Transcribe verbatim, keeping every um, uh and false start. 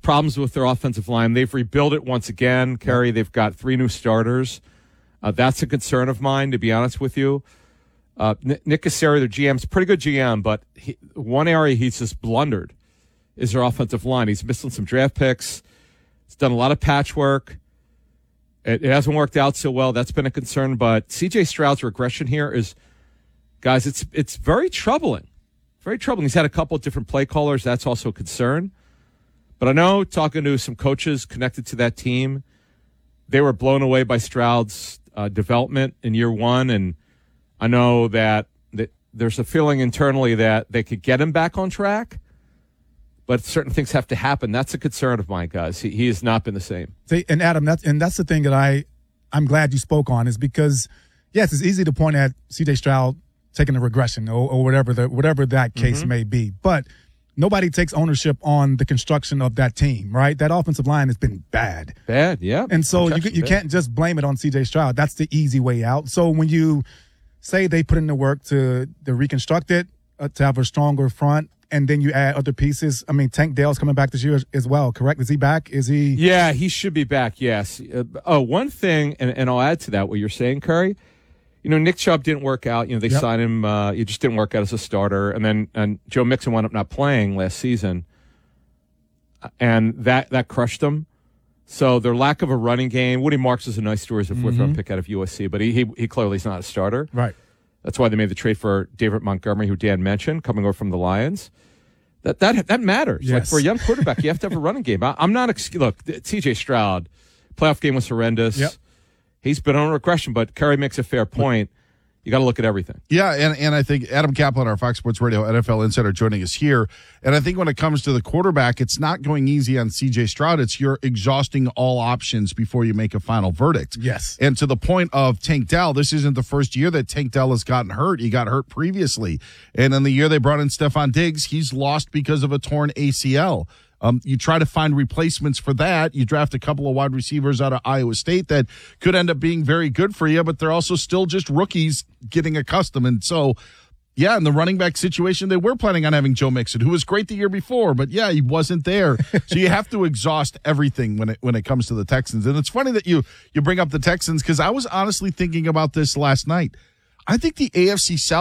problems with their offensive line. They've rebuilt it once again. Kerry, they've got three new starters. Uh, that's a concern of mine, to be honest with you. Uh, Nick Caserio, their G M's pretty good G M, but he, one area he's just blundered is their offensive line. He's missing some draft picks. He's done a lot of patchwork. It, it hasn't worked out so well. That's been a concern. But C J Stroud's regression here is, guys, it's it's very troubling. Very troubling. He's had a couple of different play callers. That's also a concern. But I know, talking to some coaches connected to that team, they were blown away by Stroud's uh, development in year one. And I know that, that there's a feeling internally that they could get him back on track. But certain things have to happen. That's a concern of mine, guys. He, he has not been the same. See, and Adam, that's, and that's the thing that I, I'm glad you spoke on, is because, yes, it's easy to point at C J Stroud taking a regression or, or whatever the whatever that case mm-hmm. may be. But nobody takes ownership on the construction of that team, right? That offensive line has been bad. Bad, yeah. And so you, you bad. can't just blame it on C J Stroud. That's the easy way out. So when you say they put in the work to, to reconstruct it, uh, to have a stronger front, and then you add other pieces. I mean, Tank Dell's coming back this year as well, correct? Is he back? Is he? Yeah, he should be back, yes. Uh, oh, one thing, and, and I'll add to that what you're saying, Curry. You know, Nick Chubb didn't work out. You know, they yep. signed him. Uh, he just didn't work out as a starter. And then and Joe Mixon wound up not playing last season. And that, that crushed them. So their lack of a running game. Woody Marks is a nice story as a fourth-round mm-hmm. pick out of U S C, but he, he he clearly is not a starter. Right. That's why they made the trade for David Montgomery, who Dan mentioned, coming over from the Lions. That that that matters. Yes. Like, for a young quarterback, you have to have a running game. I, I'm not ex- – look, C J Stroud, playoff game was horrendous. Yep. He's been on regression, but Kerry makes a fair point. You got to look at everything. Yeah, and, and I think Adam Kaplan, our Fox Sports Radio N F L insider, joining us here. And I think when it comes to the quarterback, it's not going easy on C J Stroud. It's you're exhausting all options before you make a final verdict. Yes. And to the point of Tank Dell, this isn't the first year that Tank Dell has gotten hurt. He got hurt previously. And in the year they brought in Stephon Diggs, he's lost because of a torn A C L. Um, you try to find replacements for that. You draft a couple of wide receivers out of Iowa State that could end up being very good for you, but they're also still just rookies getting accustomed. And so, yeah, in the running back situation, they were planning on having Joe Mixon, who was great the year before, but yeah, he wasn't there. So you have to exhaust everything when it when it comes to the Texans. And it's funny that you you bring up the Texans, because I was honestly thinking about this last night. I think the A F C South